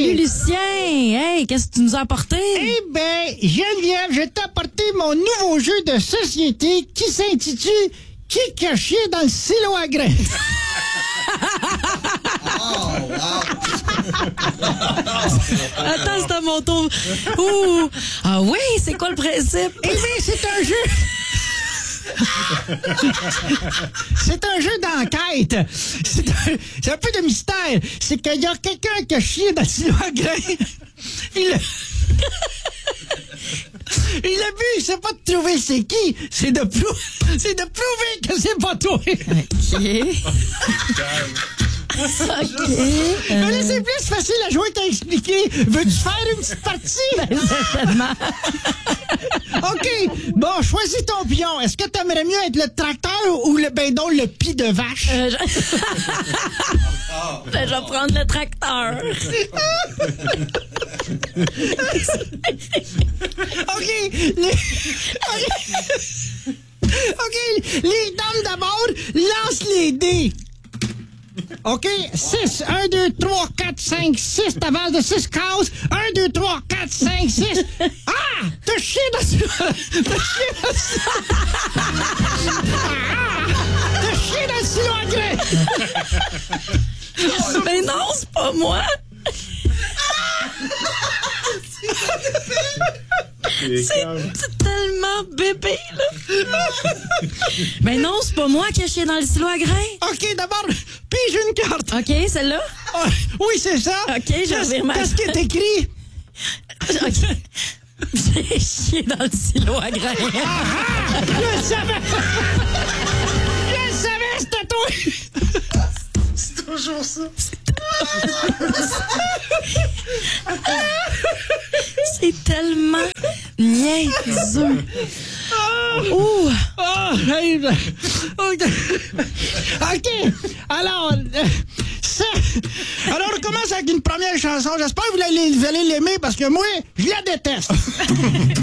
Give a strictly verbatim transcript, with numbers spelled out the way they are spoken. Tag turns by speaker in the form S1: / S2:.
S1: Salut, Lucien! Hey, qu'est-ce que tu nous as apporté?
S2: Eh ben, Geneviève, je t'ai apporté mon nouveau jeu de société qui s'intitule « Qui est caché dans le silo à grains? »
S3: Oh, wow!
S1: Attends, c'est à mon tour. Ouh! Ah oui, c'est quoi le principe?
S2: Eh bien, c'est un jeu... C'est un jeu d'enquête. C'est un, c'est un peu de mystère. C'est qu'il y a quelqu'un qui a chié dans le silo à grains. Il le... Et le but, c'est pas de trouver c'est qui, c'est de, prou... c'est de prouver que c'est pas toi.
S1: OK. OK.
S2: Mais là, c'est plus facile à jouer qu'à expliquer. Veux-tu faire une petite partie?
S1: Ben, certainement.
S2: OK. Bon, choisis ton pion. Est-ce que t'aimerais mieux être le tracteur ou le ben donc le pis de vache?
S1: Euh, je... ben, je vais prendre le tracteur.
S2: OK. Les... OK. Les dames d'abord, lance les dés. OK? six. un, deux, trois, quatre, cinq, six. T'avances de six cases. un, deux, trois, quatre, cinq, six. Ah! T'as chié dans ce... T'as chié dans ce... Ah! T'as chié dans le silo à grains.
S1: Mais non, c'est pas moi. C'est, c'est tellement bébé, là. Mais non, c'est pas moi qui ai chié dans le silo à grains.
S2: OK, d'abord, pige une carte.
S1: OK, celle-là?
S2: Ah, oui, c'est ça.
S1: OK, je
S2: Qu'est-ce,
S1: vais ma...
S2: qu'est-ce qui est écrit?
S1: OK. J'ai chié dans le silo à grains.
S2: Ah, ah, je le savais. Je le savais, c'était toi.
S3: C'est toujours ça.
S1: C'est tellement niaiseux. Ouh.
S2: Oh, hey, OK. OK. Alors, euh, ça. Alors, on commence avec une première chanson. J'espère que vous allez, vous allez l'aimer parce que moi, je la déteste.